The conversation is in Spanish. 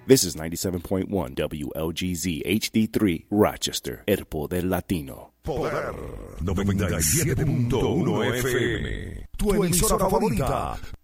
This is 97.1 WLGZ HD3 Rochester, El Poder Latino. Poder 97.1 FM. Tu emisora favorita.